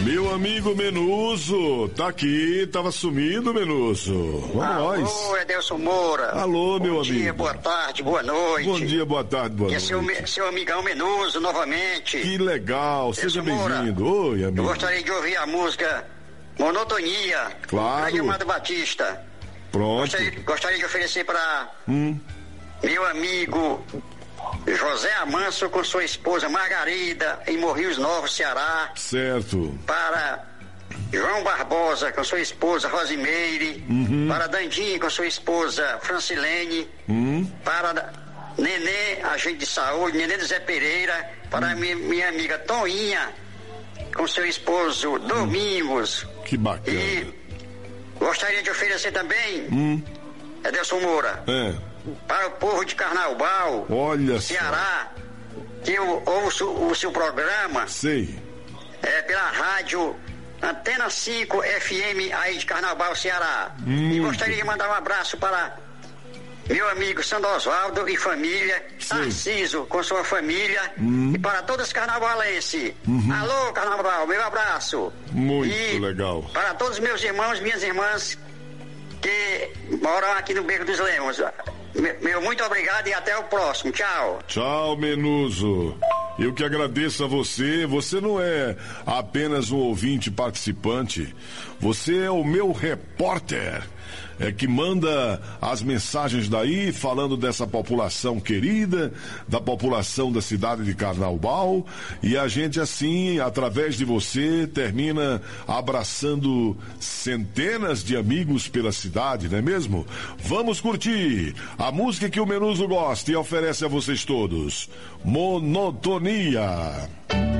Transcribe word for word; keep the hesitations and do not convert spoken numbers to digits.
Meu amigo Menuso, tá aqui, tava sumido, Menuso. Vamos Alô, nós. Alô, Edelson Moura. Alô, meu Bom amigo. Bom dia, boa tarde, boa noite. Bom dia, boa tarde, boa que noite. É seu, seu amigão Menuso, novamente. Que legal, seja bem-vindo. Oi, amigo. Eu gostaria de ouvir a música Monotonia. Claro. Grande Amado Batista. Pronto. Gostaria, gostaria de oferecer para hum. meu amigo José Amanso com sua esposa Margarida, em Morrinhos Novos, Ceará. Certo. Para João Barbosa com sua esposa Rosimeire. Uhum. Para Dandinho com sua esposa Francilene. Uhum. Para Nenê, agente de saúde, Nenê do Zé Pereira. Para uhum. minha, minha amiga Toinha com seu esposo Domingos. Que bacana. E gostaria de oferecer também, hum. Edelson Moura, é. para o povo de Carnaubal, olha Ceará, só. Que eu ouço o seu programa. Sei. É, pela rádio Antena cinco F M aí de Carnaubal, Ceará. Hum. E gostaria de mandar um abraço para meu amigo Sandro Osvaldo e família, Tarciso com sua família, hum. e para todos os carnavalenses. Uhum. Alô, Carnaval, meu abraço. Muito e legal. Para todos os meus irmãos, minhas irmãs que moram aqui no Beco dos Lemos. Meu muito obrigado e até o próximo. Tchau. Tchau, Menuso. Eu que agradeço a você. Você não é apenas um ouvinte participante. Você é o meu repórter. É que manda as mensagens daí, falando dessa população querida, da população da cidade de Carnaubal, e a gente assim, através de você, termina abraçando centenas de amigos pela cidade, não é mesmo? Vamos curtir a música que o Menuso gosta e oferece a vocês todos. Monotonia.